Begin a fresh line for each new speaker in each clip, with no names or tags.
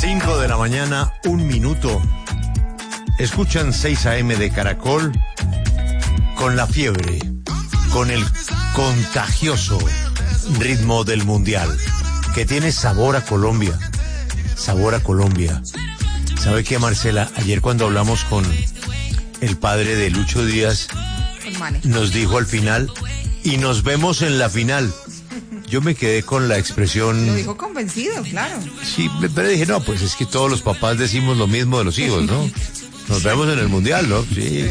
5 de la mañana, 1 minuto. Escuchan 6 AM de Caracol con la fiebre, con el contagioso ritmo del Mundial, que tiene sabor a Colombia. Sabor a Colombia. ¿Sabe qué, Marcela? Ayer cuando hablamos con el padre de Lucho Díaz, nos dijo al final, y nos vemos en la final. Yo me quedé con la expresión...
Lo dijo convencido, claro.
Sí, pero dije, no, pues es que todos los papás decimos lo mismo de los hijos, ¿no? Nos vemos en el Mundial, ¿no? Sí.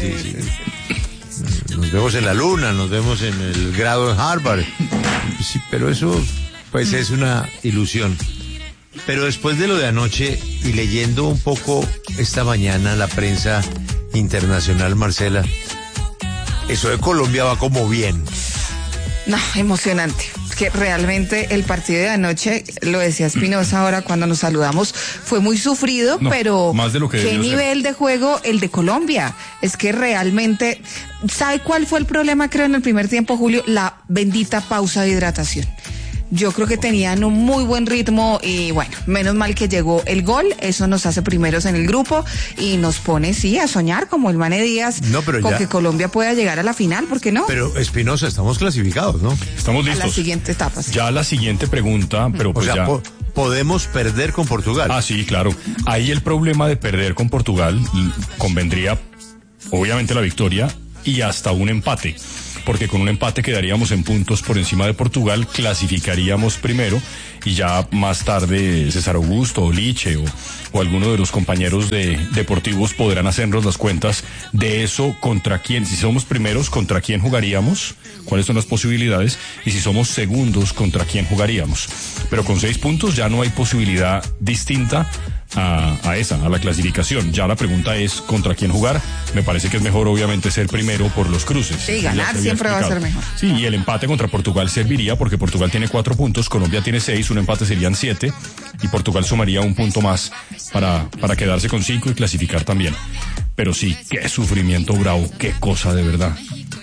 Nos vemos en la luna, nos vemos en el grado en Harvard. Sí, pero eso, pues, es una ilusión. Pero después de lo de anoche y leyendo un poco esta mañana la prensa internacional, Marcela, eso de Colombia va como bien.
No, emocionante. Que realmente el partido de anoche, lo decía Espinosa ahora cuando nos saludamos, fue muy sufrido, no, pero
más de lo que
qué nivel de juego el de Colombia. Es que realmente, ¿sabe cuál fue el problema, creo, en el primer tiempo, Julio? La bendita pausa de hidratación. Yo creo que tenían un muy buen ritmo y bueno, menos mal que llegó el gol, eso nos hace primeros en el grupo y nos pone, sí, a soñar como el Mane Díaz, con que Colombia pueda llegar a la final, ¿por qué no?
Pero Espinosa, estamos clasificados, ¿no?
Estamos listos.
A la siguiente etapa. Sí.
Ya la siguiente pregunta, pero pues ya...
podemos perder con Portugal.
Ah, sí, claro. Ahí el problema de perder con Portugal convendría, obviamente, la victoria y hasta un empate. Porque con un empate quedaríamos en puntos por encima de Portugal, clasificaríamos primero y ya más tarde César Augusto o Liche o alguno de los compañeros deportivos podrán hacernos las cuentas de eso, contra quién, si somos primeros, contra quién jugaríamos, cuáles son las posibilidades, y si somos segundos, contra quién jugaríamos. Pero con 6 puntos ya no hay posibilidad distinta a la clasificación. Ya la pregunta es contra quién jugar. Me parece que es mejor obviamente ser primero por los cruces.
Sí, ganar siempre va a ser mejor.
Sí, y el empate contra Portugal serviría porque Portugal tiene 4 puntos, Colombia tiene 6, un empate serían 7 y Portugal sumaría un punto más para quedarse con 5 y clasificar también. Pero sí, qué sufrimiento, Bravo, qué cosa de verdad.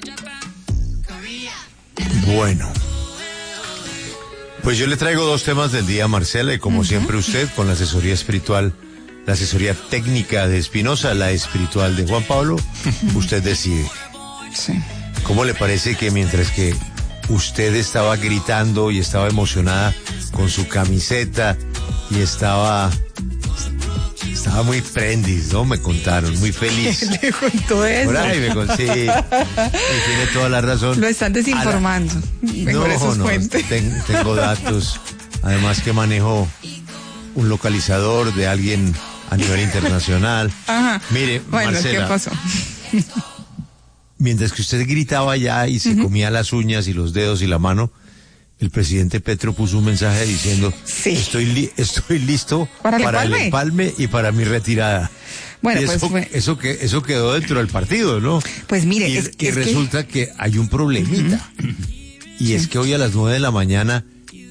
Bueno, pues yo le traigo 2 temas del día, Marcela, y como siempre usted, con la asesoría espiritual, la asesoría técnica de Espinosa, la espiritual de Juan Pablo, usted decide.
Sí.
¿Cómo le parece que mientras que usted estaba gritando y estaba emocionada con su camiseta y estaba muy prendis, ¿no? Me contaron, muy feliz.
Le contó eso.
Por ahí sí, y tiene toda la razón.
Lo están desinformando. Mejor esos fuentes.
Tengo datos. Además que manejo un localizador de alguien a nivel internacional.
Ajá.
Mire,
bueno,
Marcela,
¿qué pasó?
Mientras que usted gritaba allá y se comía las uñas y los dedos y la mano, el presidente Petro puso un mensaje diciendo,
sí,
estoy listo para el empalme y para mi retirada.
Bueno,
y eso quedó dentro del partido, ¿no?
Pues mire,
y resulta que hay un problemita. Y es que hoy a las 9 de la mañana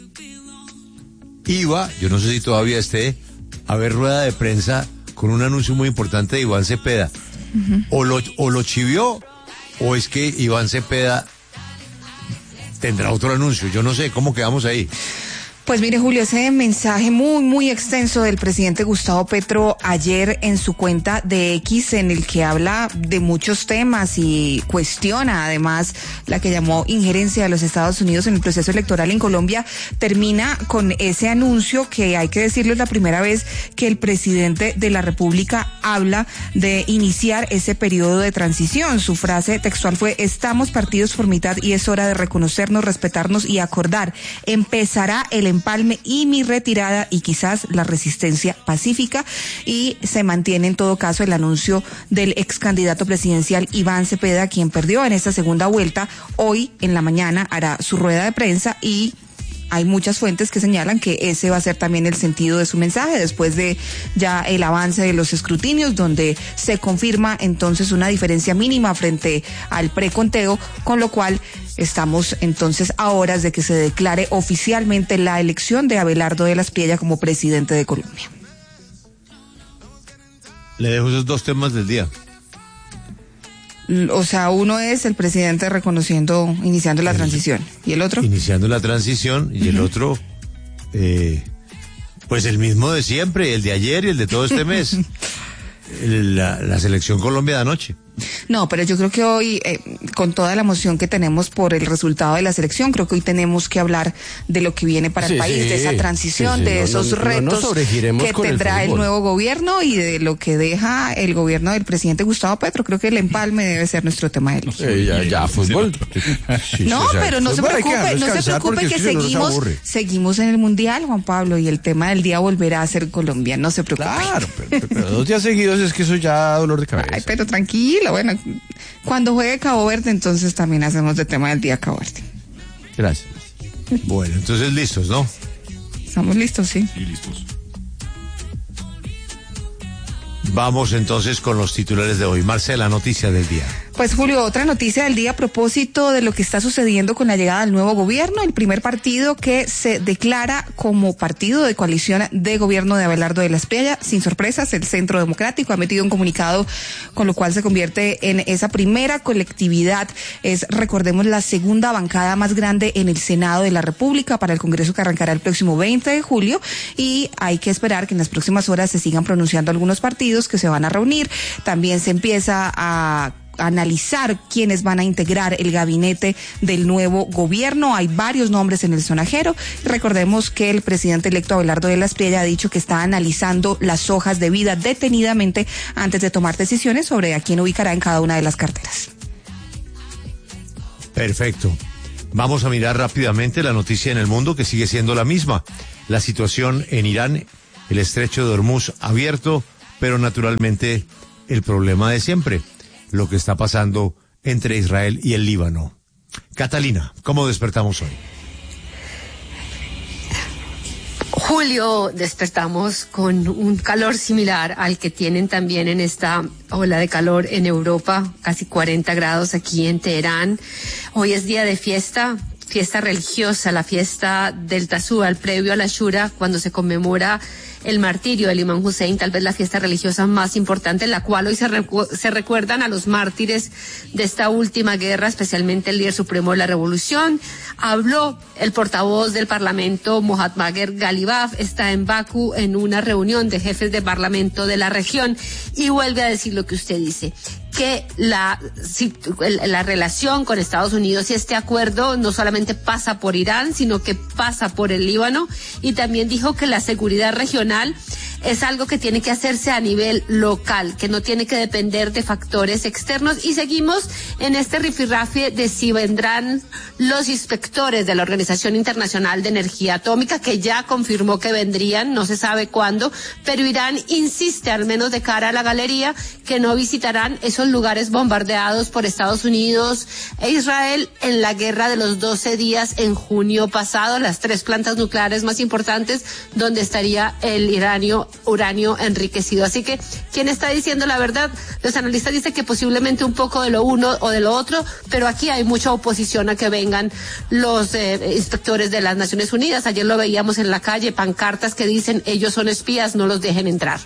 iba, yo no sé si todavía esté, a ver rueda de prensa con un anuncio muy importante de Iván Cepeda. O lo chivió, o es que Iván Cepeda tendrá otro anuncio, yo no sé, ¿cómo quedamos ahí?
Pues mire, Julio, ese mensaje muy, muy extenso del presidente Gustavo Petro ayer en su cuenta de X, en el que habla de muchos temas y cuestiona además la que llamó injerencia de los Estados Unidos en el proceso electoral en Colombia, termina con ese anuncio que hay que decirlo, es la primera vez que el presidente de la República habla de iniciar ese periodo de transición. Su frase textual fue: estamos partidos por mitad y es hora de reconocernos, respetarnos y acordar. Empezará el empalme y mi retirada y quizás la resistencia pacífica, y se mantiene en todo caso el anuncio del ex candidato presidencial Iván Cepeda, quien perdió en esta segunda vuelta. Hoy en la mañana hará su rueda de prensa y hay muchas fuentes que señalan que ese va a ser también el sentido de su mensaje después de ya el avance de los escrutinios, donde se confirma entonces una diferencia mínima frente al preconteo, con lo cual estamos entonces a horas de que se declare oficialmente la elección de Abelardo de la Espriella como presidente de Colombia.
Le dejo esos 2 temas del día.
O sea, uno es el presidente iniciando la transición. ¿Y el otro?
Iniciando la transición, y el otro, Pues el mismo de siempre, el de ayer y el de todo este mes. La selección Colombia de anoche.
No, pero yo creo que hoy, con toda la emoción que tenemos por el resultado de la selección, creo que hoy tenemos que hablar de lo que viene para el país, de esa transición, de esos retos que tendrá el nuevo gobierno y de lo que deja el gobierno del presidente Gustavo Petro. Creo que el empalme debe ser nuestro tema de hoy.
Fútbol.
Pero no se preocupe que seguimos en el Mundial, Juan Pablo, y el tema del día volverá a ser Colombia, no se preocupe.
Claro, pero 2 días seguidos es que eso ya da dolor de cabeza.
Ay, pero tranquilo. Bueno, cuando juegue Cabo Verde, entonces también hacemos de tema del día Cabo Verde.
Gracias.
Bueno, entonces listos, ¿no?
Estamos listos, sí.
Sí, listos.
Vamos entonces con los titulares de hoy. Marcela, noticia del día.
Pues Julio, otra noticia del día a propósito de lo que está sucediendo con la llegada del nuevo gobierno, el primer partido que se declara como partido de coalición de gobierno de Abelardo de la Espriella. Sin sorpresas, el Centro Democrático ha metido un comunicado con lo cual se convierte en esa primera colectividad. Es, recordemos, la segunda bancada más grande en el Senado de la República para el Congreso que arrancará el próximo 20 de julio y hay que esperar que en las próximas horas se sigan pronunciando algunos partidos que se van a reunir. También se empieza a analizar quiénes van a integrar el gabinete del nuevo gobierno. Hay varios nombres en el sonajero. Recordemos que el presidente electo Abelardo de la Espriella ha dicho que está analizando las hojas de vida detenidamente antes de tomar decisiones sobre a quién ubicará en cada una de las carteras.
Perfecto. Vamos a mirar rápidamente la noticia en el mundo que sigue siendo la misma. La situación en Irán, el estrecho de Hormuz abierto, pero naturalmente el problema de siempre, lo que está pasando entre Israel y el Líbano. Catalina, ¿cómo despertamos hoy?
Julio, despertamos con un calor similar al que tienen también en esta ola de calor en Europa, casi 40 grados aquí en Teherán. Hoy es día de fiesta religiosa, la fiesta del Tazúa, el previo a la Ashura, cuando se conmemora el martirio del Imam Hussein, tal vez la fiesta religiosa más importante, en la cual hoy se recuerdan a los mártires de esta última guerra, especialmente el líder supremo de la revolución. Habló el portavoz del Parlamento, Mohammad Bagher Ghalibaf, está en Bakú en una reunión de jefes de parlamento de la región y vuelve a decir lo que usted dice, que la relación con Estados Unidos y este acuerdo no solamente pasa por Irán, sino que pasa por el Líbano, y también dijo que la seguridad regional es algo que tiene que hacerse a nivel local, que no tiene que depender de factores externos. Y seguimos en este rifirrafe de si vendrán los inspectores de la Organización Internacional de Energía Atómica, que ya confirmó que vendrían, no se sabe cuándo, pero Irán insiste, al menos de cara a la galería, que no visitarán esos lugares bombardeados por Estados Unidos e Israel en la guerra de los 12 días en junio pasado, las 3 plantas nucleares más importantes donde estaría el uranio enriquecido. Así que, ¿quién está diciendo la verdad? Los analistas dicen que posiblemente un poco de lo uno o de lo otro, pero aquí hay mucha oposición a que vengan los inspectores de las Naciones Unidas. Ayer lo veíamos en la calle, pancartas que dicen ellos son espías, no los dejen entrar.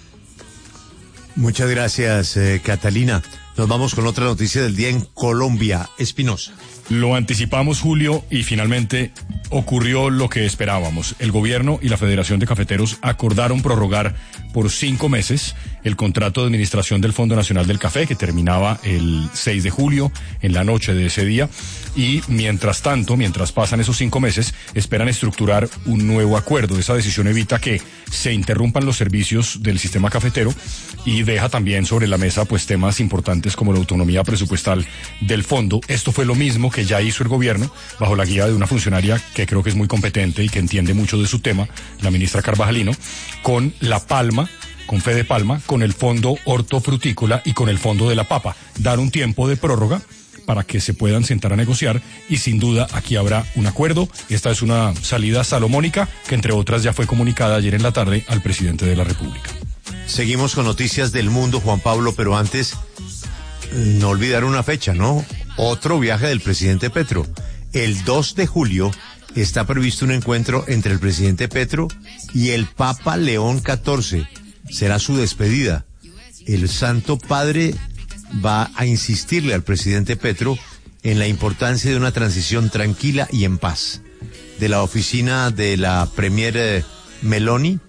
Muchas gracias, Catalina. Nos vamos con otra noticia del día en Colombia. Espinosa.
Lo anticipamos, Julio, y finalmente ocurrió lo que esperábamos. El gobierno y la Federación de Cafeteros acordaron prorrogar por 5 meses el contrato de administración del Fondo Nacional del Café, que terminaba el 6 de julio, en la noche de ese día. Y mientras tanto, mientras pasan esos 5 meses, esperan estructurar un nuevo acuerdo. Esa decisión evita que se interrumpan los servicios del sistema cafetero y deja también sobre la mesa pues temas importantes como la autonomía presupuestal del fondo. Esto fue lo mismo que ya hizo el gobierno bajo la guía de una funcionaria que creo que es muy competente y que entiende mucho de su tema, la ministra Carvajalino, con La Palma, con Fede Palma, con el fondo hortofrutícola y con el fondo de la papa. Dar un tiempo de prórroga para que se puedan sentar a negociar y sin duda aquí habrá un acuerdo. Esta es una salida salomónica que entre otras ya fue comunicada ayer en la tarde al presidente de la República.
Seguimos con noticias del mundo, Juan Pablo, pero antes no olvidar una fecha, ¿no? Otro viaje del presidente Petro. El 2 de julio está previsto un encuentro entre el presidente Petro y el Papa León XIV. Será su despedida. El Santo Padre va a insistirle al presidente Petro en la importancia de una transición tranquila y en paz. De la oficina de la Premier Meloni.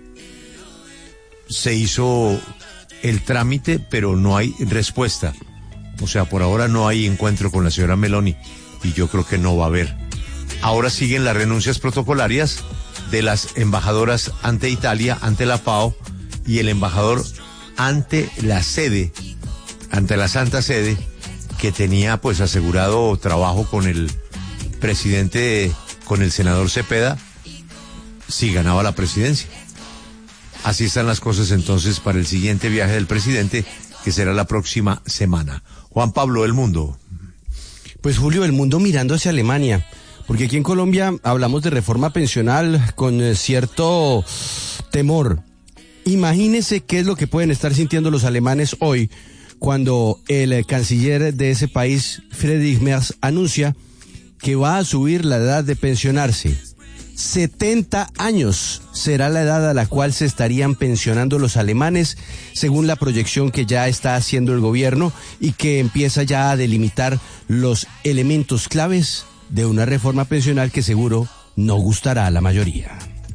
Se hizo el trámite, pero no hay respuesta. O sea, por ahora no hay encuentro con la señora Meloni y yo creo que no va a haber. Ahora siguen las renuncias protocolarias de las embajadoras ante Italia, ante la FAO, y el embajador ante la sede, ante la Santa Sede, que tenía pues asegurado trabajo con el presidente, con el senador Cepeda, si ganaba la presidencia. Así están las cosas entonces para el siguiente viaje del presidente, que será la próxima semana. Juan Pablo, El Mundo.
Pues Julio, el mundo mirando hacia Alemania, porque aquí en Colombia hablamos de reforma pensional con cierto temor. Imagínese qué es lo que pueden estar sintiendo los alemanes hoy cuando el canciller de ese país, Friedrich Merz, anuncia que va a subir la edad de pensionarse. 70 años será la edad a la cual se estarían pensionando los alemanes, según la proyección que ya está haciendo el gobierno y que empieza ya a delimitar los elementos claves de una reforma pensional que seguro no gustará a la mayoría.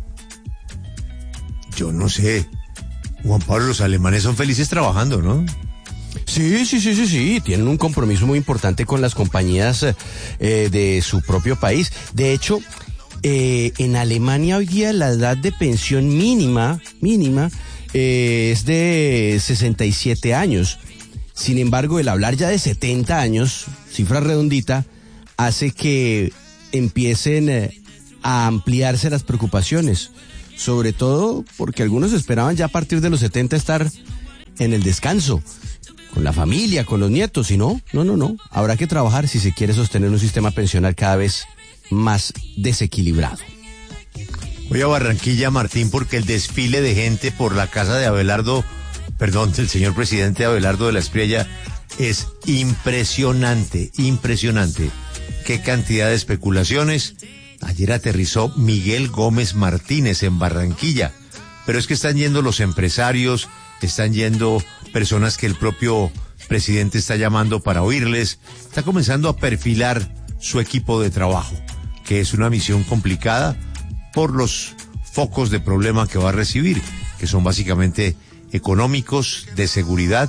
Yo no sé, Juan Pablo, los alemanes son felices trabajando, ¿no?
Sí, tienen un compromiso muy importante con las compañías de su propio país. De hecho, en Alemania hoy día la edad de pensión mínima es de 67 años. Sin embargo, el hablar ya de 70 años, cifra redondita, hace que empiecen a ampliarse las preocupaciones. Sobre todo porque algunos esperaban ya a partir de los 70 estar en el descanso, con la familia, con los nietos, y no. Habrá que trabajar si se quiere sostener un sistema pensional cada vez más desequilibrado.
Voy a Barranquilla, Martín, porque el desfile de gente por la casa de del señor presidente Abelardo de la Espriella es impresionante. Qué cantidad de especulaciones. Ayer aterrizó Miguel Gómez Martínez en Barranquilla, pero es que están yendo los empresarios, están yendo personas que el propio presidente está llamando para oírles, está comenzando a perfilar su equipo de trabajo, que es una misión complicada por los focos de problema que va a recibir, que son básicamente económicos, de seguridad,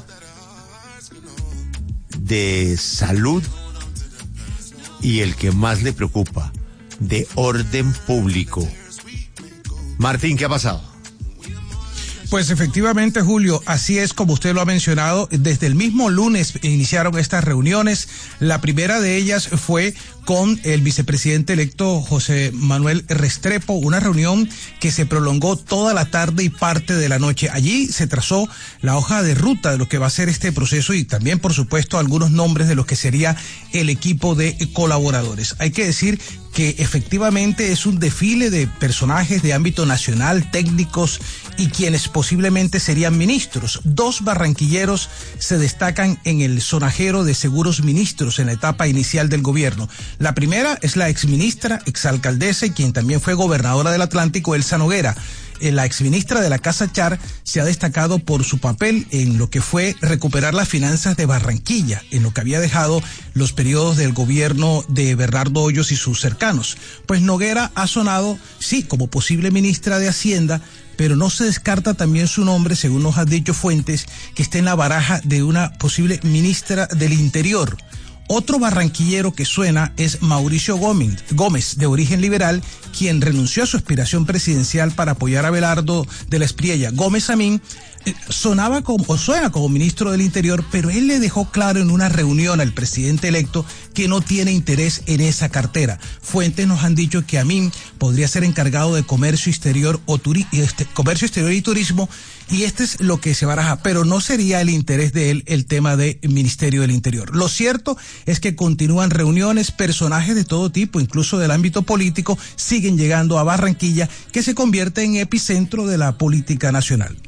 de salud y el que más le preocupa, de orden público. Martín, ¿qué ha pasado?
Pues efectivamente, Julio, así es como usted lo ha mencionado. Desde el mismo lunes iniciaron estas reuniones. La primera de ellas fue con el vicepresidente electo José Manuel Restrepo, una reunión que se prolongó toda la tarde y parte de la noche. Allí se trazó la hoja de ruta de lo que va a ser este proceso y también, por supuesto, algunos nombres de lo que sería el equipo de colaboradores. Hay que decir que efectivamente es un desfile de personajes de ámbito nacional, técnicos y quienes posiblemente serían ministros. 2 barranquilleros se destacan en el sonajero de seguros ministros en la etapa inicial del gobierno. La primera es la exministra, exalcaldesa y quien también fue gobernadora del Atlántico, Elsa Noguera. La exministra de la Casa Char se ha destacado por su papel en lo que fue recuperar las finanzas de Barranquilla, en lo que había dejado los periodos del gobierno de Bernardo Hoyos y sus cercanos. Pues Noguera ha sonado, sí, como posible ministra de Hacienda, pero no se descarta también su nombre, según nos han dicho fuentes, que está en la baraja de una posible ministra del Interior. Otro barranquillero que suena es Mauricio Gómez, de origen liberal, quien renunció a su aspiración presidencial para apoyar a Abelardo de la Espriella. Gómez Amín suena como ministro del Interior, pero él le dejó claro en una reunión al presidente electo que no tiene interés en esa cartera. Fuentes nos han dicho que Amín podría ser encargado de comercio exterior y turismo, y este es lo que se baraja, pero no sería el interés de él el tema del Ministerio del Interior. Lo cierto es que continúan reuniones, personajes de todo tipo, incluso del ámbito político, siguen llegando a Barranquilla, que se convierte en epicentro de la política nacional.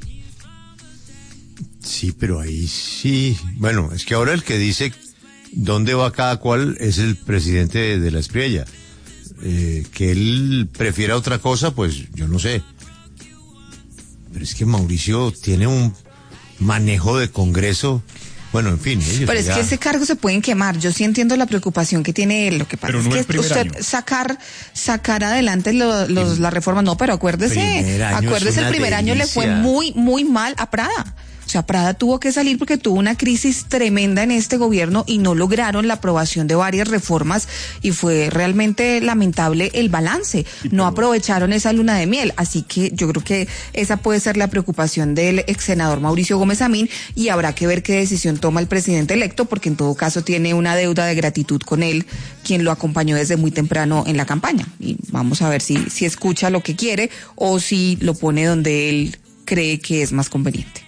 Sí, pero ahí sí. Bueno, es que ahora el que dice dónde va cada cual es el presidente de la Espriella. Que él prefiera otra cosa, pues yo no sé. Pero es que Mauricio tiene un manejo de Congreso Bueno, en fin.
Pero es que ese cargo se pueden quemar. Yo sí entiendo la preocupación que tiene él. Lo que pasa
pero no
es que usted sacar adelante las reformas. No, pero acuérdese el primer año le fue muy, muy mal a Prada. O sea, Prada tuvo que salir porque tuvo una crisis tremenda en este gobierno y no lograron la aprobación de varias reformas y fue realmente lamentable el balance. No aprovecharon esa luna de miel. Así que yo creo que esa puede ser la preocupación del ex senador Mauricio Gómez Amín y habrá que ver qué decisión toma el presidente electo porque en todo caso tiene una deuda de gratitud con él, quien lo acompañó desde muy temprano en la campaña. Y vamos a ver si escucha lo que quiere o si lo pone donde él cree que es más conveniente.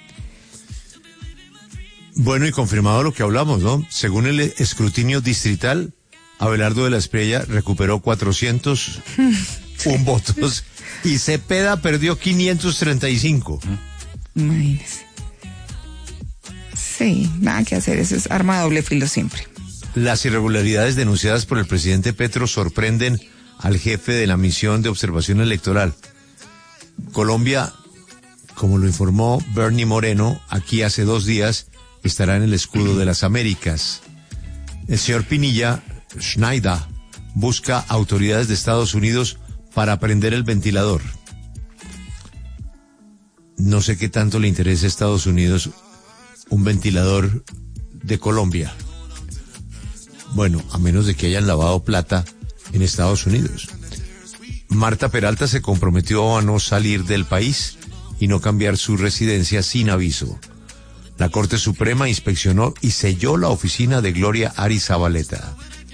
Bueno, y confirmado lo que hablamos, ¿no? Según el escrutinio distrital, Abelardo de la Espriella recuperó 401 votos y Cepeda perdió 535.
Imagínese. Sí, nada que hacer, eso es arma de doble filo siempre.
Las irregularidades denunciadas por el presidente Petro sorprenden al jefe de la misión de observación electoral. Colombia, como lo informó Bernie Moreno aquí hace 2 días, estará en el escudo de las Américas. El señor Pinilla Schneider busca autoridades de Estados Unidos para prender el ventilador. No sé qué tanto le interesa a Estados Unidos un ventilador de Colombia. Bueno, a menos de que hayan lavado plata en Estados Unidos. Marta Peralta se comprometió a no salir del país y no cambiar su residencia sin aviso. La Corte Suprema inspeccionó y selló la oficina de Gloria Arizabaleta.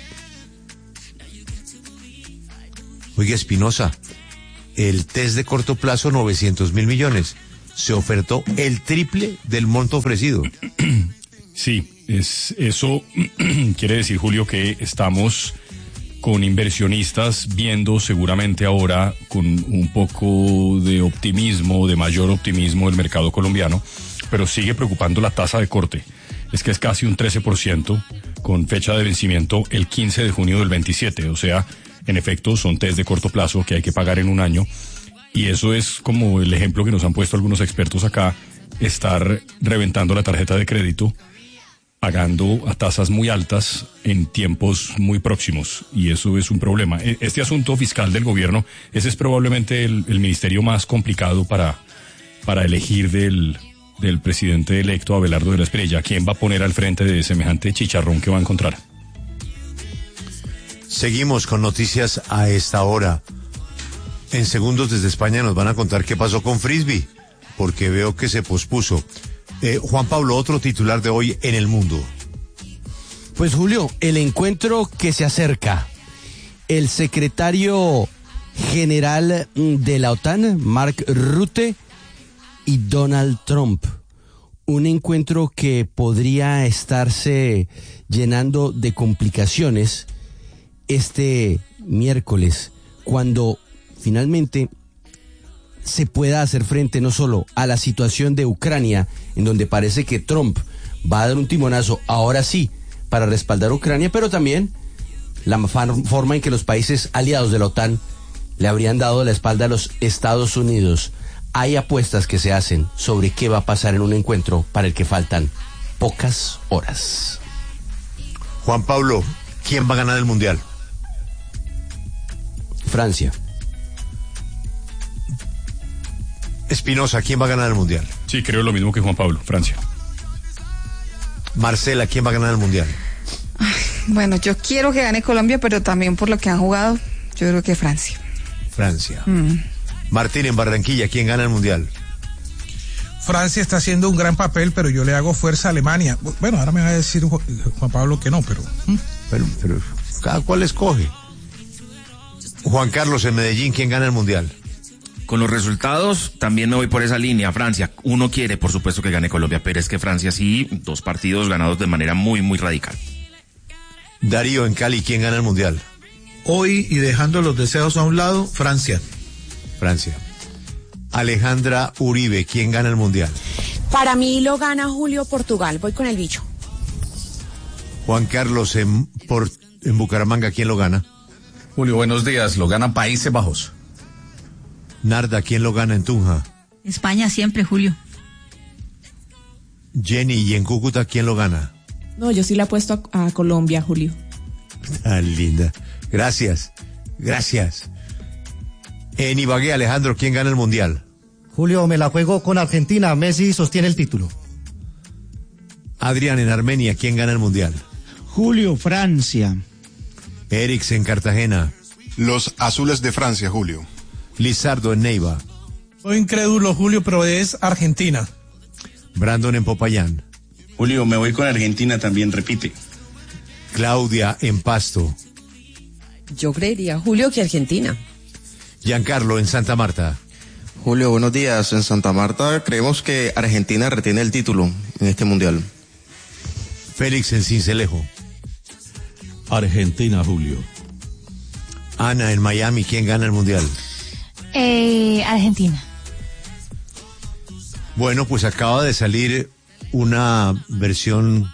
Oiga, Espinosa, el test de corto plazo, 900.000 millones. Se ofertó el triple del monto ofrecido.
Sí, eso quiere decir, Julio, que estamos con inversionistas viendo seguramente ahora con un poco de optimismo, de mayor optimismo el mercado colombiano, pero sigue preocupando la tasa de corte. Es que es casi un 13% con fecha de vencimiento el 15 de junio del 27. O sea, en efecto, son test de corto plazo que hay que pagar en un año. Y eso es como el ejemplo que nos han puesto algunos expertos acá, estar reventando la tarjeta de crédito, pagando a tasas muy altas en tiempos muy próximos. Y eso es un problema. Este asunto fiscal del gobierno, ese es probablemente el ministerio más complicado para elegir del presidente electo Abelardo de la Espriella. ¿Quién va a poner al frente de semejante chicharrón que va a encontrar?
Seguimos con noticias a esta hora. En segundos desde España nos van a contar qué pasó con Frisbee, porque veo que se pospuso. Juan Pablo, otro titular de hoy en el mundo.
Pues Julio, el encuentro que se acerca. El secretario general de la OTAN, Mark Rutte, y Donald Trump. Un encuentro que podría estarse llenando de complicaciones este miércoles, cuando finalmente se pueda hacer frente no solo a la situación de Ucrania, en donde parece que Trump va a dar un timonazo, ahora sí, para respaldar a Ucrania, pero también la forma en que los países aliados de la OTAN le habrían dado la espalda a los Estados Unidos. Hay apuestas que se hacen sobre qué va a pasar en un encuentro para el que faltan pocas horas.
Juan Pablo, ¿quién va a ganar el Mundial?
Francia.
Espinosa, ¿quién va a ganar el Mundial?
Sí, creo lo mismo que Juan Pablo, Francia.
Marcela, ¿quién va a ganar el Mundial?
Ay, bueno, yo quiero que gane Colombia, pero también por lo que han jugado, yo creo que Francia.
Francia. Martín, en Barranquilla, ¿quién gana el Mundial?
Francia está haciendo un gran papel, pero yo le hago fuerza a Alemania. Bueno, ahora me va a decir Juan Pablo que no, pero
Pero cada cual escoge. Juan Carlos, en Medellín, ¿quién gana el Mundial?
Con los resultados, también me voy por esa línea. Francia, uno quiere, por supuesto, que gane Colombia, pero es que Francia sí, 2 partidos ganados de manera muy, muy radical.
Darío, en Cali, ¿quién gana el Mundial?
Hoy, y dejando los deseos a un lado, Francia.
Francia. Alejandra Uribe, ¿quién gana el Mundial?
Para mí lo gana Julio, Portugal. Voy con el bicho.
Juan Carlos, en Bucaramanga, ¿quién lo gana?
Julio, buenos días. Lo gana Países Bajos.
Narda, ¿quién lo gana en Tunja?
España siempre, Julio.
Jenny, ¿y en Cúcuta quién lo gana?
No, yo sí le apuesto a Colombia, Julio.
Tan linda. Gracias. En Ibagué, Alejandro, ¿quién gana el Mundial?
Julio, me la juego con Argentina. Messi sostiene el título.
Adrián, en Armenia, ¿quién gana el Mundial?
Julio, Francia.
Erix, en Cartagena.
Los azules de Francia, Julio.
Lizardo, en Neiva.
Soy incrédulo, Julio, pero es Argentina.
Brandon, en Popayán.
Julio, me voy con Argentina también, repite.
Claudia, en Pasto.
Yo creería, Julio, que Argentina.
Giancarlo, en Santa Marta.
Julio, buenos días. En Santa Marta creemos que Argentina retiene el título en este mundial.
Félix, en Sincelejo.
Argentina, Julio.
Ana, en Miami, ¿quién gana el Mundial?
Argentina.
Bueno, pues acaba de salir una versión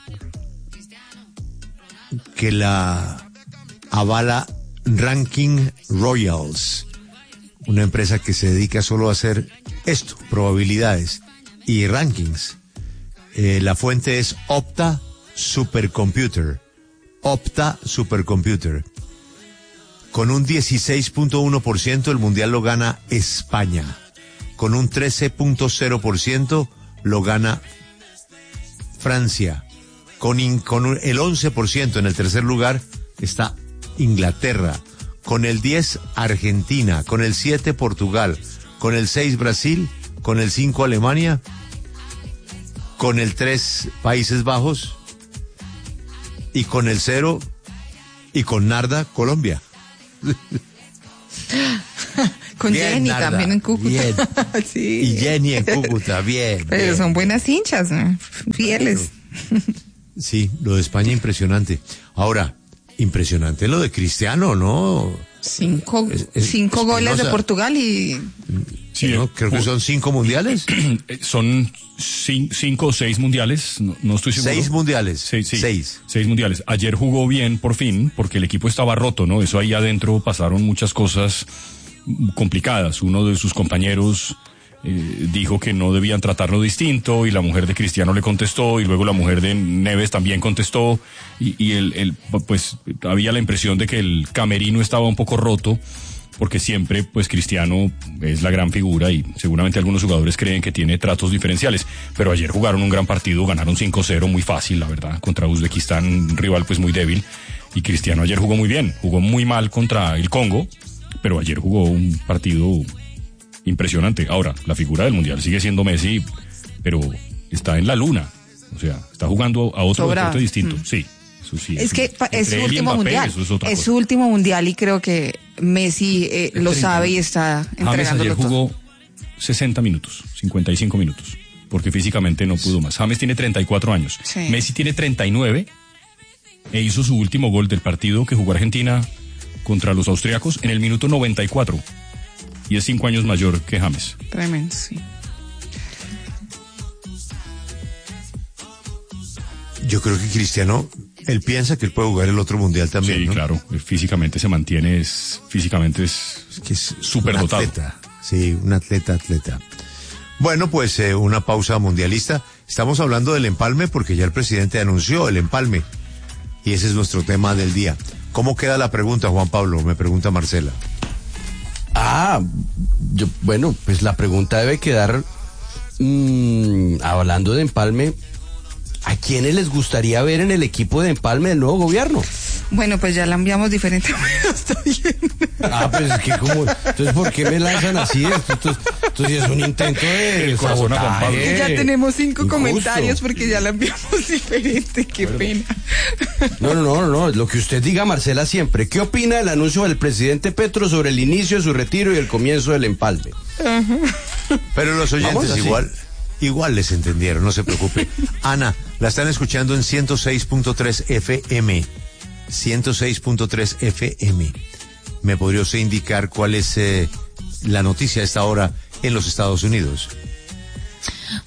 que la avala Ranking Royals, una empresa que se dedica solo a hacer esto, probabilidades y rankings. La fuente es Opta Supercomputer. Con un 16.1% el Mundial lo gana España. Con un 13.0% lo gana Francia. Con el 11% en el tercer lugar está Inglaterra. Con el 10 Argentina. Con el 7 Portugal. Con el 6 Brasil. Con el 5 Alemania. Con el 3 Países Bajos. Y con el 0 y con nada Colombia.
Con
bien,
Jenny
Narda,
también en Cúcuta.
Bien.
Sí.
Y Jenny en Cúcuta, bien.
Pero
bien.
son buenas hinchas, ¿no? Fieles.
Bueno, sí, lo de España impresionante. Ahora, impresionante lo de Cristiano, ¿no?
Cinco goles de Portugal y...
Sí,
¿no? Creo que son 5 mundiales.
Son 5 o 6 mundiales, no estoy seguro.
6 mundiales.
6 mundiales. Ayer jugó bien, por fin, porque el equipo estaba roto, ¿no? Eso ahí adentro pasaron muchas cosas complicadas. Uno de sus compañeros dijo que no debían tratarlo distinto y la mujer de Cristiano le contestó y luego la mujer de Neves también contestó y pues había la impresión de que el camerino estaba un poco roto. Porque siempre, pues, Cristiano es la gran figura y seguramente algunos jugadores creen que tiene tratos diferenciales. Pero ayer jugaron un gran partido, ganaron 5-0, muy fácil, la verdad, contra Uzbekistán, un rival pues muy débil. Y Cristiano ayer jugó muy bien, jugó muy mal contra el Congo, pero ayer jugó un partido impresionante. Ahora, la figura del Mundial sigue siendo Messi, pero está en la luna. O sea, está jugando a otro deporte distinto, sí. Sí,
es que es su último mundial. Es su último mundial y creo que Messi lo sabe y está entregándolo
James ayer
todo.
jugó 60 minutos, 55 minutos, porque físicamente no pudo más. James tiene 34 años.
Sí.
Messi tiene 39 e hizo su último gol del partido que jugó Argentina contra los austriacos en el minuto 94 y es 5 años mayor que James.
Tremendo, sí.
Yo creo que Cristiano, él piensa que él puede jugar el otro mundial también,
sí,
¿no?
Claro, físicamente se mantiene, físicamente es súper dotado.
Atleta, sí, un atleta. Bueno, pues una pausa mundialista. Estamos hablando del empalme porque ya el presidente anunció el empalme y ese es nuestro tema del día. ¿Cómo queda la pregunta, Juan Pablo? Me pregunta Marcela.
Bueno, pues la pregunta debe quedar, hablando de empalme, ¿a quiénes les gustaría ver en el equipo de empalme del nuevo gobierno?
Bueno, pues ya la enviamos diferente. Está bien.
Pues es que como, entonces ¿por qué me lanzan así? Esto es un intento de sabotaje.
Ya tenemos 5
Injusto.
comentarios porque ya la enviamos diferente. Qué pena.
No, lo que usted diga, Marcela, siempre. ¿Qué opina del anuncio del presidente Petro sobre el inicio de su retiro y el comienzo del empalme?
Pero los oyentes igual les entendieron, no se preocupe. Ana, la están escuchando en 106.3 FM. 106.3 FM. ¿Me podría usted indicar cuál es la noticia a esta hora en los Estados Unidos?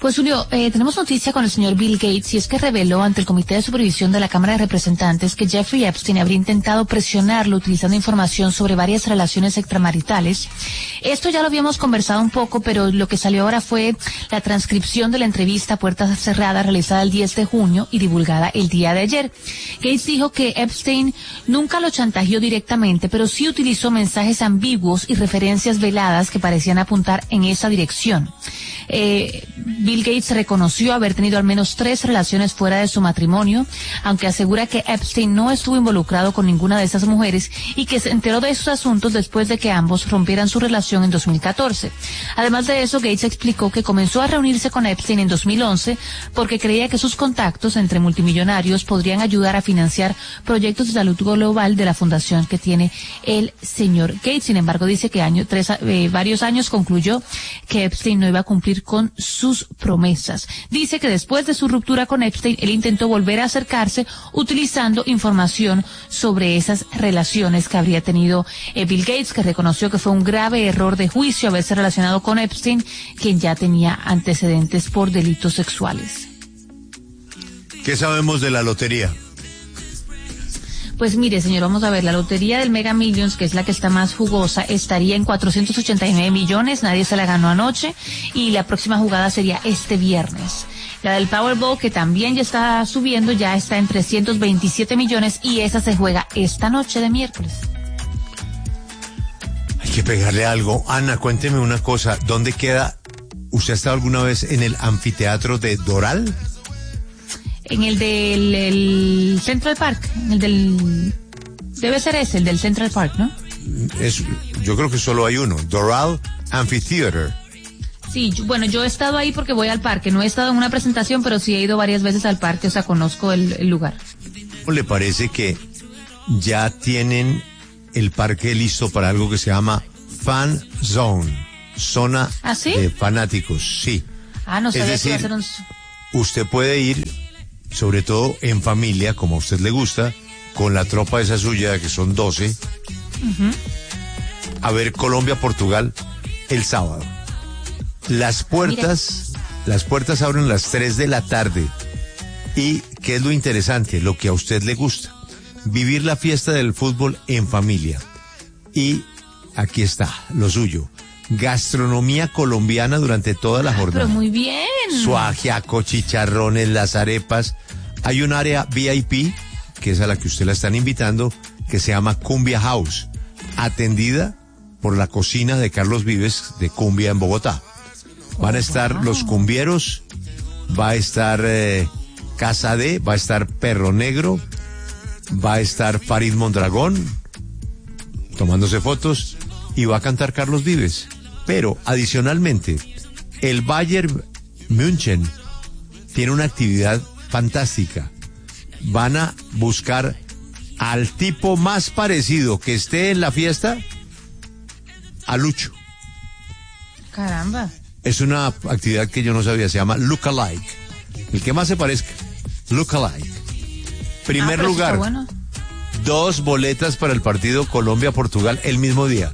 Pues Julio, tenemos noticia con el señor Bill Gates, y es que reveló ante el Comité de Supervisión de la Cámara de Representantes que Jeffrey Epstein habría intentado presionarlo utilizando información sobre varias relaciones extramaritales. Esto ya lo habíamos conversado un poco, pero lo que salió ahora fue la transcripción de la entrevista a puertas cerradas realizada el 10 de junio y divulgada el día de ayer. Gates dijo que Epstein nunca lo chantajeó directamente, pero sí utilizó mensajes ambiguos y referencias veladas que parecían apuntar en esa dirección. Bill Gates reconoció haber tenido al menos 3 relaciones fuera de su matrimonio, aunque asegura que Epstein no estuvo involucrado con ninguna de esas mujeres y que se enteró de esos asuntos después de que ambos rompieran su relación en 2014. Además de eso, Gates explicó que comenzó a reunirse con Epstein en 2011 porque creía que sus contactos entre multimillonarios podrían ayudar a financiar proyectos de salud global de la fundación que tiene el señor Gates. Sin embargo, dice que varios años concluyó que Epstein no iba a cumplir con sus promesas. Dice que después de su ruptura con Epstein, él intentó volver a acercarse utilizando información sobre esas relaciones que habría tenido Bill Gates, que reconoció que fue un grave error de juicio haberse relacionado con Epstein, quien ya tenía antecedentes por delitos sexuales.
¿Qué sabemos de la lotería?
Pues mire, señor, vamos a ver, la lotería del Mega Millions, que es la que está más jugosa, estaría en 489 millones, nadie se la ganó anoche, y la próxima jugada sería este viernes. La del Powerball, que también ya está subiendo, ya está en 327 millones, y esa se juega esta noche de miércoles.
Hay que pegarle algo. Ana, cuénteme una cosa, ¿dónde queda? ¿Usted ha estado alguna vez en el anfiteatro de Doral?
En el del Central Park, debe ser ese, el del Central Park, ¿no?
Yo creo que solo hay uno, Doral Amphitheater.
Sí, bueno, yo he estado ahí porque voy al parque, no he estado en una presentación, pero sí he ido varias veces al parque, o sea, conozco el lugar.
¿Le parece que ya tienen el parque listo para algo que se llama Fan Zone, zona de fanáticos? Sí.
No sabía,
es decir,
que iba a ser
usted puede ir, sobre todo en familia, como a usted le gusta, con la tropa esa suya, que son 12, a ver Colombia-Portugal el sábado. Las puertas abren a las 3 de la tarde. ¿Y qué es lo interesante? Lo que a usted le gusta. Vivir la fiesta del fútbol en familia. Y aquí está, lo suyo. Gastronomía colombiana durante toda la jornada.
Pero muy bien.
Su ajiaco, chicharrones, las arepas. Hay un área VIP, que es a la que usted la están invitando, que se llama Cumbia House, atendida por la cocina de Carlos Vives de Cumbia en Bogotá. Van a estar los cumbieros, va a estar Casa D, va a estar Perro Negro, va a estar Farid Mondragón tomándose fotos y va a cantar Carlos Vives. Pero adicionalmente, el Bayern München tiene una actividad fantástica. Van a buscar al tipo más parecido que esté en la fiesta a Lucho.
Caramba.
Es una actividad que yo no sabía, se llama Look-alike. El que más se parezca, Look-alike. Primer lugar, 2 boletas para el partido Colombia-Portugal el mismo día.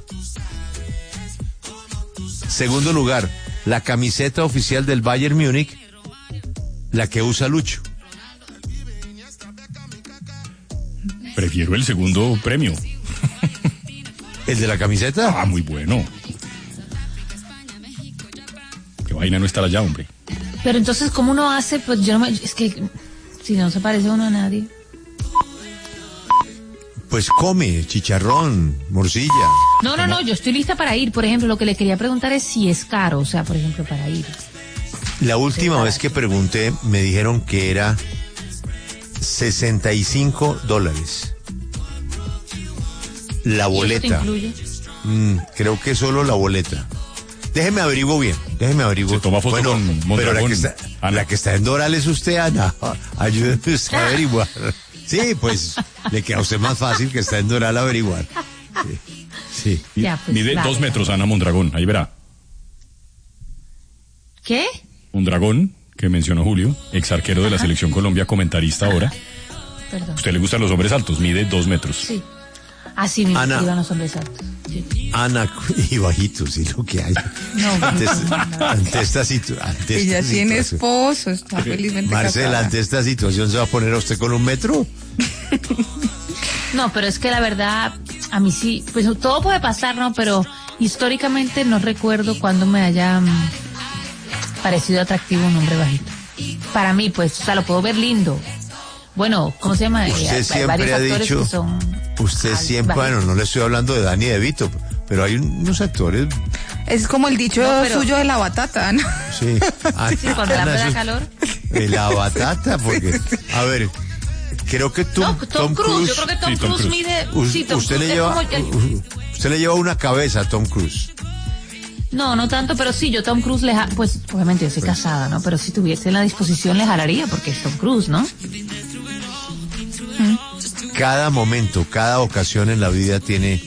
Segundo lugar, la camiseta oficial del Bayern Múnich, la que usa Lucho.
Prefiero el segundo premio.
¿El de la camiseta?
Muy bueno. Qué vaina no estar allá, hombre.
Pero entonces, ¿cómo uno hace? Pues yo no es que si no se parece uno a nadie.
Pues come chicharrón, morcilla.
No, yo estoy lista para ir. Por ejemplo, lo que le quería preguntar es si es caro, o sea, por ejemplo, para ir.
La última vez que pregunté, me dijeron que era $65. La boleta.
¿Eso te incluye?
Creo que solo la boleta. Déjeme averiguo bien,
Se toma foto con Mondragón.
Pero la que está en Doral es usted, Ana. Ayúdeme usted a averiguar. Sí, pues le queda a usted más fácil que está en Doral averiguar. Sí.
Ya, pues,
mide 2 metros, Ana Mondragón, ahí verá.
¿Qué?
Mondragón, que mencionó Julio, ex arquero de la Selección Colombia, comentarista ahora.
Perdón.
¿Usted le gustan los hombres altos? Mide 2 metros.
Sí. Así mismo,
Ana.
iban los hombres altos.
Ana y bajitos, y lo que hay. Ante esta situación.
Ella tiene esposo, está felizmente
Marcela,
casada.
ante esta situación, ¿se va a poner a usted con 1 metro?
No, pero es que la verdad, a mí sí, pues todo puede pasar, ¿no? Pero históricamente no recuerdo cuando me haya parecido atractivo un hombre bajito. Para mí, pues, o sea, lo puedo ver lindo. Bueno, ¿cómo se llama?
Usted
Hay
siempre
varios
ha
actores
dicho,
que son
usted siempre,
bajitos.
bueno, no le estoy hablando de Dani y de Vito, pero hay unos actores,
Es como el dicho suyo de la batata, ¿no?
sí.
Sí, cuando la
Ana,
da
eso-
calor.
de la batata, porque, a ver, creo que
Tom Cruise, yo creo que Tom Cruise mide... Sí, Tom
usted le
Cruise es
lleva,
como
usted le lleva una cabeza a Tom Cruise.
No tanto, pero sí, yo Tom Cruise pues obviamente yo soy casada, ¿no? Pero si tuviese la disposición le jalaría porque es Tom Cruise, ¿no?
Cada momento, cada ocasión en la vida tiene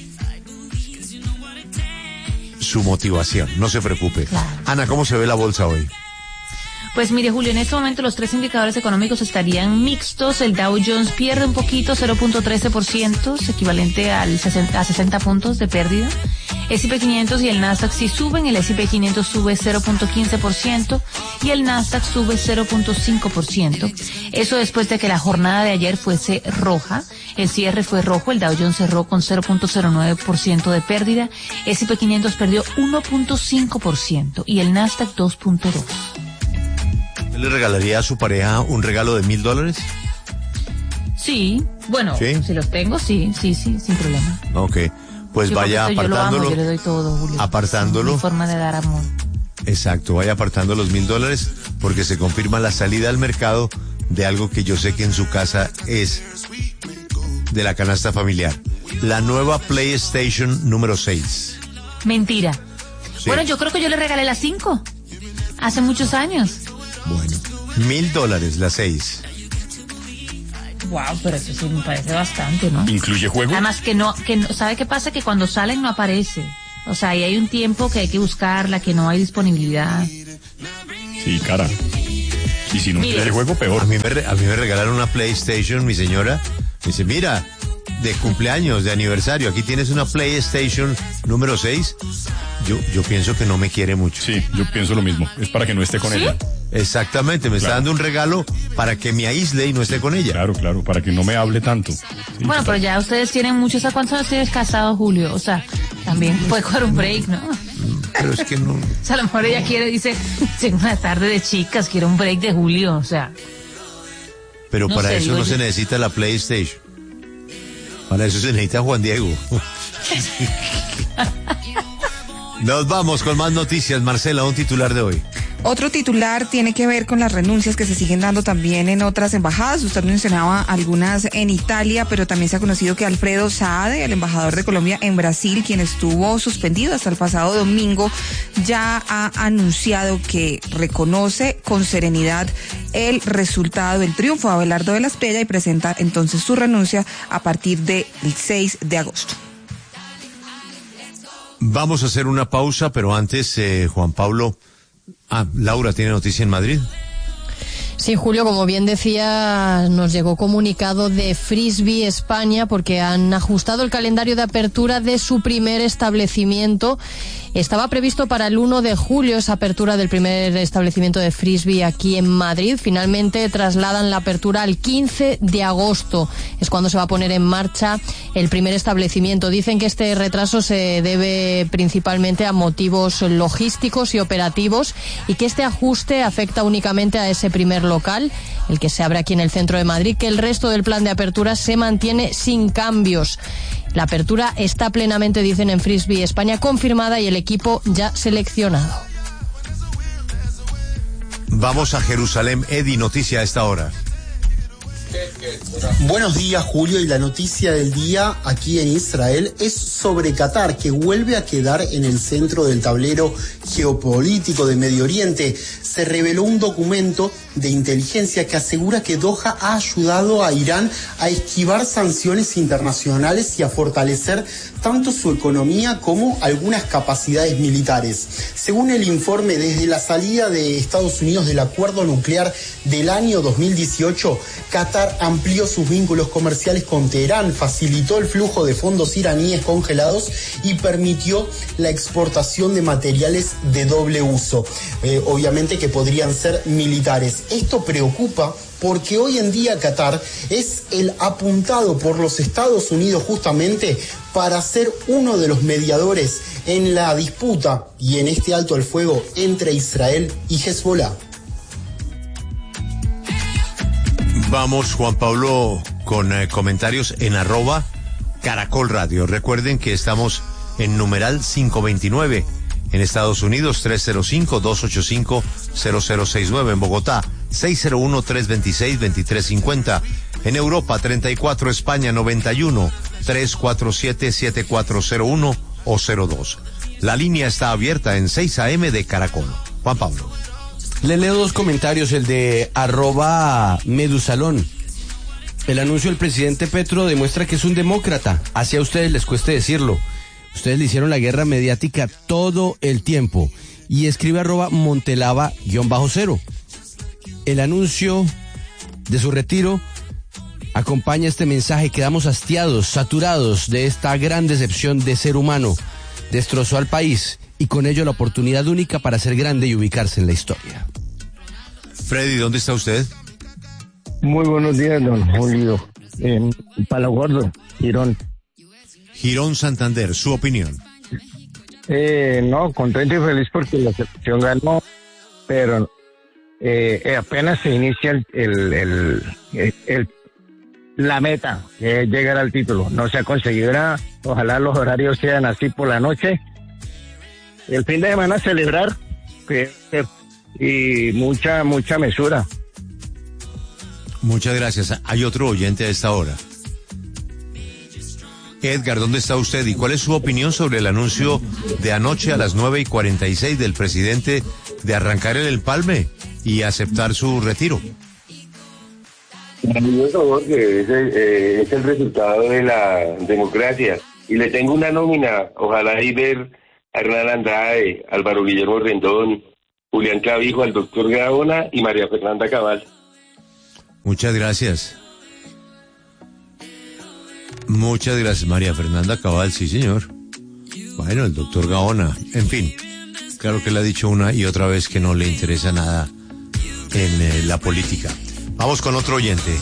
su motivación, no se preocupe.
Claro.
Ana, ¿cómo se ve la bolsa hoy?
Pues mire, Julio, en este momento los 3 indicadores económicos estarían mixtos. El Dow Jones pierde un poquito, 0.13%, equivalente a 60 puntos de pérdida. S&P 500 y el Nasdaq sí suben. El S&P 500 sube 0.15% y el Nasdaq sube 0.5%. Eso después de que la jornada de ayer fuese roja. El cierre fue rojo. El Dow Jones cerró con 0.09% de pérdida. S&P 500 perdió 1.5% y el Nasdaq 2.2%.
¿Usted le regalaría a su pareja un regalo de $1,000?
Sí, bueno,
¿Sí?
si los tengo, sí, sin problema.
Ok, pues
Yo
vaya
porque yo lo amo,
apartándolo.
yo le doy todo, Julio.
Apartándolo.
Es mi forma de dar amor.
Exacto, vaya apartando los $1,000 porque se confirma la salida al mercado de algo que yo sé que en su casa es de la canasta familiar. La nueva PlayStation número 6.
Mentira.
Sí.
Bueno, yo creo que yo le regalé las 5. Hace muchos años.
Bueno, $1,000 la 6.
Wow, pero eso sí me parece bastante, ¿no?
¿Incluye juego?
Además que no, ¿sabe qué pasa? Que cuando salen no aparece. O sea, ahí hay un tiempo que hay que buscarla, que no hay disponibilidad.
Sí, cara. Y si no
Mire.
incluye juego, peor.
A mí me regalaron una PlayStation, mi señora. Me dice, mira, de cumpleaños, de aniversario, aquí tienes una PlayStation número 6. Yo pienso que no me quiere mucho.
Sí, yo pienso lo mismo. Es para que no esté con
¿Sí?
ella.
Exactamente, me está
Claro.
dando un regalo para que me aísle y no esté con ella.
Claro, para que no me hable tanto. Sí,
Bueno, pero ya ustedes tienen muchos. ¿A cuántos años tienes casado, Julio? O sea, también puede coger un break, ¿no?
Pero es que no.
O sea, a lo mejor ella dice, tengo una tarde de chicas, quiero un break de Julio, o sea.
Pero
No
para
sé,
eso
digo
no
yo.
se necesita la PlayStation. Para eso se necesita Juan Diego. Nos vamos con más noticias. Marcela, un titular de hoy.
Otro titular tiene que ver con las renuncias que se siguen dando también en otras embajadas. Usted mencionaba algunas en Italia, pero también se ha conocido que Alfredo Saade, el embajador de Colombia en Brasil, quien estuvo suspendido hasta el pasado domingo, ya ha anunciado que reconoce con serenidad el resultado del triunfo de Abelardo de la Espriella y presenta entonces su renuncia a partir del 6 de agosto.
Vamos a hacer una pausa, pero antes, Juan Pablo. Laura tiene noticia en Madrid.
Sí, Julio, como bien decía, nos llegó comunicado de Frisbee España porque han ajustado el calendario de apertura de su primer establecimiento. Estaba previsto para el 1 de julio esa apertura del primer establecimiento de Frisbee aquí en Madrid. Finalmente trasladan la apertura al 15 de agosto. Es cuando se va a poner en marcha el primer establecimiento. Dicen que este retraso se debe principalmente a motivos logísticos y operativos y que este ajuste afecta únicamente a ese primer local, el que se abre aquí en el centro de Madrid, que el resto del plan de apertura se mantiene sin cambios. La apertura está plenamente, dicen en Frisbee España, confirmada y el equipo ya seleccionado.
Vamos a Jerusalén. Eddie, noticia a esta hora.
Buenos días, Julio, y la noticia del día aquí en Israel es sobre Qatar, que vuelve a quedar en el centro del tablero geopolítico de Medio Oriente. Se reveló un documento de inteligencia que asegura que Doha ha ayudado a Irán a esquivar sanciones internacionales y a fortalecer tanto su economía como algunas capacidades militares. Según el informe, desde la salida de Estados Unidos del acuerdo nuclear del año 2018, Qatar Qatar amplió sus vínculos comerciales con Teherán, facilitó el flujo de fondos iraníes congelados y permitió la exportación de materiales de doble uso, obviamente que podrían ser militares. Esto preocupa porque hoy en día Qatar es el apuntado por los Estados Unidos justamente para ser uno de los mediadores en la disputa y en este alto al fuego entre Israel y Hezbollah.
Vamos, Juan Pablo, con comentarios en @Caracol Radio. Recuerden que estamos en numeral 529. En Estados Unidos, 305-285-0069. En Bogotá, 601-326-2350. En Europa, 34. España, 91-347-7401 o 02. La línea está abierta en 6 AM de Caracol. Juan Pablo.
Le leo dos comentarios, el de @Medusalón. El anuncio del presidente Petro demuestra que es un demócrata, así a ustedes les cueste decirlo. Ustedes le hicieron la guerra mediática todo el tiempo. Y escribe @Montelava_0. El anuncio de su retiro acompaña este mensaje: quedamos hastiados, saturados de esta gran decepción de ser humano. Destrozó al país y con ello la oportunidad única para ser grande y ubicarse en la historia.
Freddy, ¿dónde está usted?
Muy buenos días, don Julio. En Palo Gordo, Girón.
Girón, Santander, su opinión.
No, contento y feliz porque la selección ganó, pero apenas se inicia la meta, que es llegar al título. No se ha conseguido nada. Ojalá los horarios sean así por la noche. El fin de semana celebrar y mucha mesura.
Muchas gracias. Hay otro oyente a esta hora. Edgar, ¿dónde está usted? ¿Y cuál es su opinión sobre el anuncio de anoche a las 9:46 del presidente de arrancar el empalme y aceptar su retiro?
Maravilloso, Jorge. Es el resultado de la democracia. Y le tengo una nómina. Ojalá y ver a Hernán Andrade, Álvaro Guillermo Rendón, Julián Clavijo, al doctor Gaona y María Fernanda Cabal.
Muchas gracias. Muchas gracias, María Fernanda Cabal, sí señor. Bueno, el doctor Gaona, en fin, claro que le ha dicho una y otra vez que no le interesa nada en la política. Vamos con otro oyente.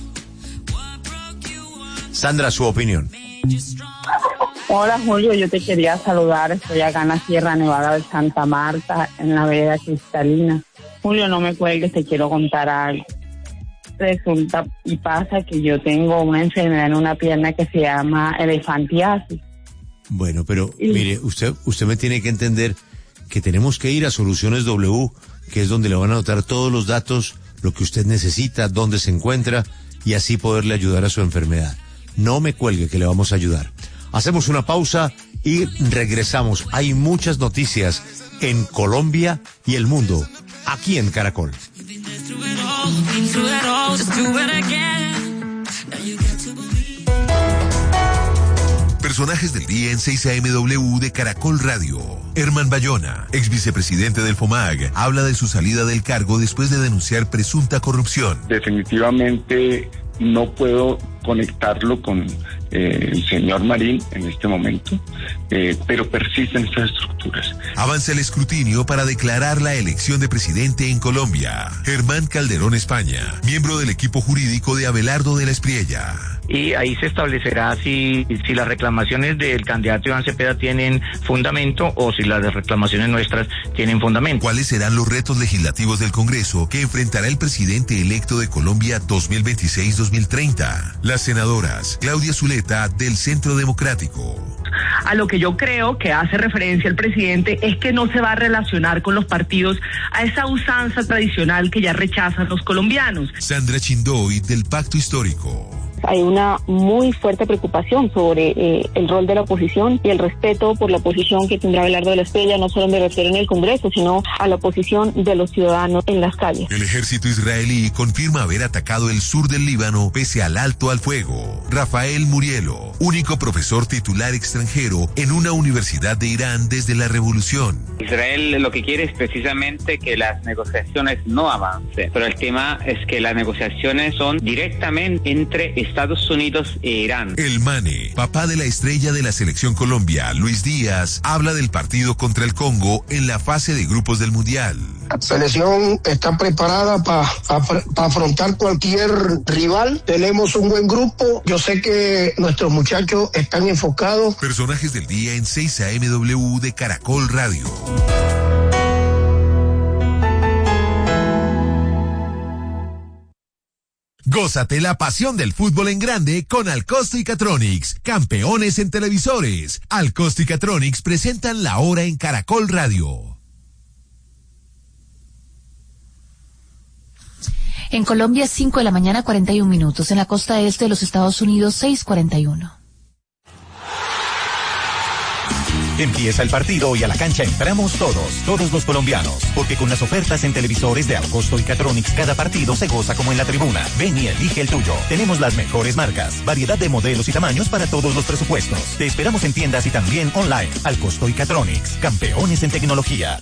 Sandra, su opinión.
Hola Julio, yo te quería saludar, estoy acá en la Sierra Nevada de Santa Marta, en la Vega Cristalina. Julio, no me cuelgues, te quiero contar algo. Resulta y pasa que yo tengo una enfermedad en una pierna que se llama elefantiasis.
Bueno, pero mire, usted me tiene que entender que tenemos que ir a Soluciones W, que es donde le van a anotar todos los datos, lo que usted necesita, dónde se encuentra y así poderle ayudar a su enfermedad. No me cuelgue, que le vamos a ayudar. Hacemos una pausa y regresamos. Hay muchas noticias en Colombia y el mundo, aquí en Caracol.
Personajes del día en 6 AMW de Caracol Radio. Herman Bayona, ex vicepresidente del FOMAG, habla de su salida del cargo después de denunciar presunta corrupción.
Definitivamente no puedo conectarlo con el señor Marín en este momento, pero persisten estas estructuras.
Avanza el escrutinio para declarar la elección de presidente en Colombia. Germán Calderón España, miembro del equipo jurídico de Abelardo de la Espriella.
Y ahí se establecerá si las reclamaciones del candidato Iván Cepeda tienen fundamento o si las reclamaciones nuestras tienen fundamento.
¿Cuáles serán los retos legislativos del Congreso que enfrentará el presidente electo de Colombia 2026-2030? Las senadoras Claudia Zuleta del Centro Democrático.
A lo que yo creo que hace referencia el presidente es que no se va a relacionar con los partidos a esa usanza tradicional que ya rechazan los colombianos.
Sandra Chindoy del Pacto Histórico.
hay una muy fuerte preocupación sobre el rol de la oposición y el respeto por la oposición que tendrá Abelardo de la Espriella, no solo me refiero en el Congreso, sino a la oposición de los ciudadanos en las calles.
El ejército israelí confirma haber atacado el sur del Líbano pese al alto al fuego. Rafael Murielo, único profesor titular extranjero en una universidad de Irán desde la revolución.
Israel lo que quiere es precisamente que las negociaciones no avancen, pero el tema es que las negociaciones son directamente entre Estados Unidos e Irán.
El Mane, papá de la estrella de la selección Colombia, Luis Díaz, habla del partido contra el Congo en la fase de grupos del Mundial.
La selección está preparada para afrontar cualquier rival. Tenemos un buen grupo. Yo sé que nuestros muchachos están enfocados.
Personajes del día en 6 AMW de Caracol Radio. Gózate la pasión del fútbol en grande con Alcosto y Catronics, campeones en televisores. Alcosto y Catronics presentan La Hora en Caracol Radio.
En Colombia, 5 de la mañana, 41 minutos. En la costa este de los Estados Unidos, 6:41.
Empieza el partido y a la cancha entramos todos los colombianos, porque con las ofertas en televisores de Alcosto y Catronics cada partido se goza como en la tribuna. Ven y elige el tuyo. Tenemos las mejores marcas, variedad de modelos y tamaños para todos los presupuestos. Te esperamos en tiendas y también online. Alcosto y Catronics, campeones en tecnología.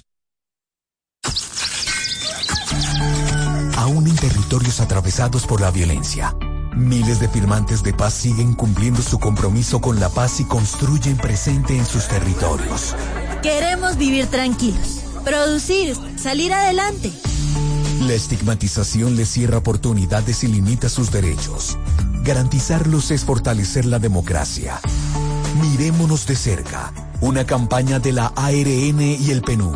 Aún en territorios atravesados por la violencia, miles de firmantes de paz siguen cumpliendo su compromiso con la paz y construyen presente en sus territorios.
Queremos vivir tranquilos, producir, salir adelante.
La estigmatización les cierra oportunidades y limita sus derechos. Garantizarlos es fortalecer la democracia. Mirémonos de cerca. Una campaña de la ARN y el PNUD.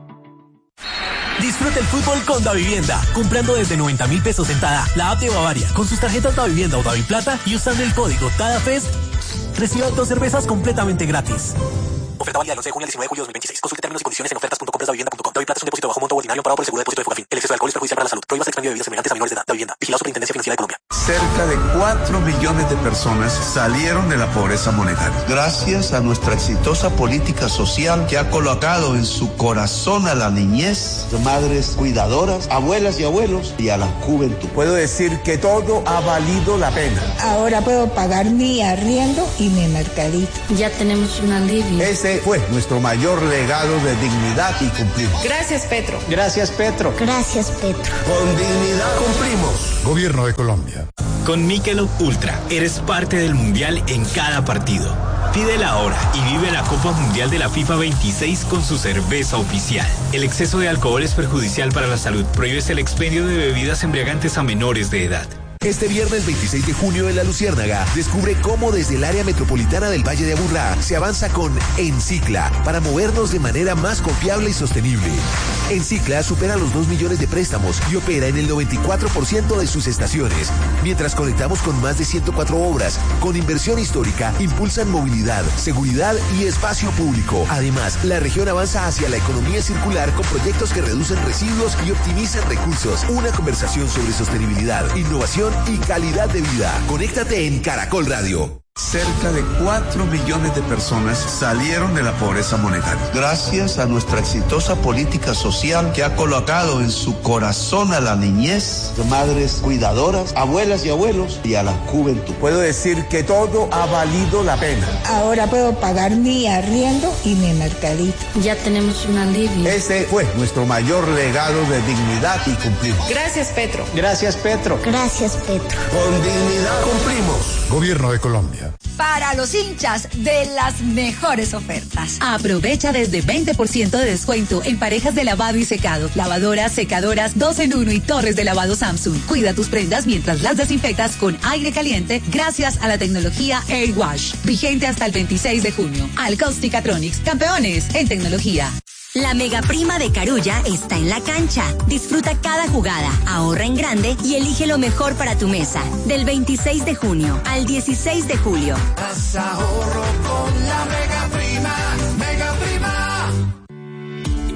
Disfruta el fútbol con Davivienda, comprando desde 90.000 pesos en Tada, la app de Bavaria, con sus tarjetas Davivienda o Daviplata y usando el código TADAFEST, reciba 2 cervezas completamente gratis. Oferta válida del 11 de junio al 19 de julio de 2026. Consulte términos y condiciones en ofertas.comprasdavivienda.com. Daviplata es un depósito bajo monto ordinario amparado por el seguro de depósito de Fogafín. El exceso de alcohol es perjudicial para la salud. Prohíbas el expendio de bebidas semejantes a menores de edad. Davivienda. Vigilado Superintendencia Financiera de Colombia.
Cerca de 4 millones de personas salieron de la pobreza monetaria. Gracias a nuestra exitosa política social que ha colocado en su corazón a la niñez, madres cuidadoras, abuelas y abuelos y a la juventud. Puedo decir que todo ha valido la pena.
Ahora puedo pagar mi arriendo y mi mercadito.
Ya tenemos un alivio.
Ese fue nuestro mayor legado de dignidad y cumplimos.
Gracias, Petro.
Gracias, Petro.
Gracias, Petro.
Con dignidad cumplimos.
Gobierno de Colombia.
Con Michelob Ultra, eres parte del Mundial en cada partido. Pide la hora y vive la Copa Mundial de la FIFA 26 con su cerveza oficial. El exceso de alcohol es perjudicial para la salud. Prohíbes el expendio de bebidas embriagantes a menores de edad.
Este viernes 26 de junio en La Luciérnaga, descubre cómo desde el área metropolitana del Valle de Aburrá se avanza con Encicla para movernos de manera más confiable y sostenible. Encicla supera los 2 millones de préstamos y opera en el 94% de sus estaciones, mientras conectamos con más de 104 obras, con inversión histórica, impulsan movilidad, seguridad y espacio público. Además, la región avanza hacia la economía circular con proyectos que reducen residuos y optimizan recursos. Una conversación sobre sostenibilidad, innovación y calidad de vida. Conéctate en Caracol Radio.
Cerca de 4 millones de personas salieron de la pobreza monetaria. Gracias a nuestra exitosa política social que ha colocado en su corazón a la niñez, madres cuidadoras, abuelas y abuelos y a la juventud. Puedo decir que todo ha valido la pena.
Ahora puedo pagar mi arriendo y mi mercadito.
Ya tenemos un alivio.
Ese fue nuestro mayor legado de dignidad y cumplimos.
Gracias, Petro.
Gracias, Petro.
Gracias, Petro.
Con dignidad cumplimos.
Gobierno de Colombia.
Para los hinchas de las mejores ofertas. Aprovecha desde 20% de descuento en parejas de lavado y secado, lavadoras, secadoras, 2 en 1 y torres de lavado Samsung. Cuida tus prendas mientras las desinfectas con aire caliente gracias a la tecnología Air Wash. Vigente hasta el 26 de junio. Alcosto y Catronics, campeones en tecnología.
La mega prima de Carulla está en la cancha. Disfruta cada jugada, ahorra en grande y elige lo mejor para tu mesa. Del 26 de junio al 16 de julio.
Haz ahorro con la mega prima, mega prima.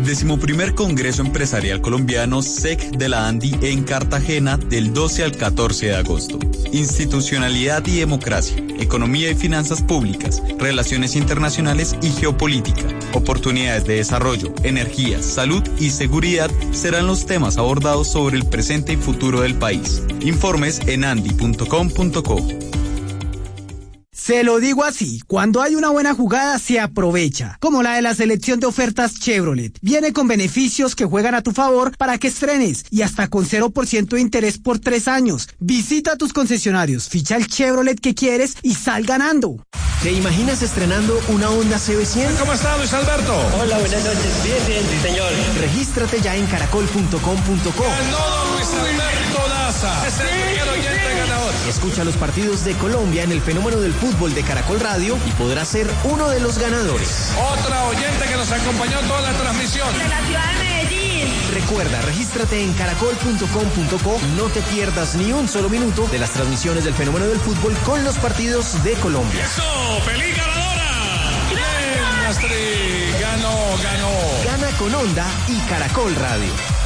11º Congreso Empresarial Colombiano SEC de la ANDI en Cartagena del 12 al 14 de agosto. Institucionalidad y democracia, economía y finanzas públicas, relaciones internacionales y geopolítica, oportunidades de desarrollo, energía, salud y seguridad serán los temas abordados sobre el presente y futuro del país. Informes en andi.com.co.
Se lo digo así, cuando hay una buena jugada se aprovecha, como la de la selección de ofertas Chevrolet. Viene con beneficios que juegan a tu favor para que estrenes y hasta con 0% de interés por 3 años. Visita tus concesionarios, ficha el Chevrolet que quieres y sal ganando.
¿Te imaginas estrenando una Honda CB100?
¿Cómo está, Luis Alberto?
Hola, buenas noches. Bien, sí, señor. Regístrate ya en caracol.com.co.
Ganó Luis Alberto Daza. Es el primer oyente ganador.
Escucha los partidos de Colombia en el fenómeno del fútbol de Caracol Radio y podrás ser uno de los ganadores.
Otra oyente que nos acompañó toda la transmisión.
De la ciudad de Medellín. Recuerda, regístrate en caracol.com.co y no te pierdas ni un solo minuto de las transmisiones del fenómeno del fútbol con los partidos de Colombia.
¡Eso! ¡Feliz ganadora! ¡Bien, Astrid! Ganó.
Gana con Honda y Caracol Radio.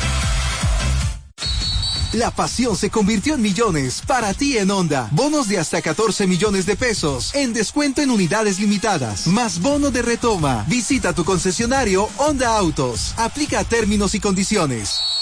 La pasión se convirtió en millones para ti en Honda. Bonos de hasta 14 millones de pesos en descuento en unidades limitadas, más bono de retoma. Visita tu concesionario Honda Autos. Aplica términos y condiciones.